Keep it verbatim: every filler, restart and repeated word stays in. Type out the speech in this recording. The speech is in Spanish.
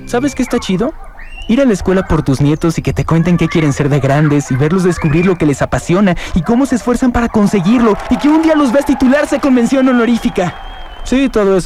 ¿Sabes qué está chido? Ir a la escuela por tus nietos y que te cuenten qué quieren ser de grandes y verlos descubrir lo que les apasiona y cómo se esfuerzan para conseguirlo y que un día los veas titularse con mención honorífica. Sí, todo eso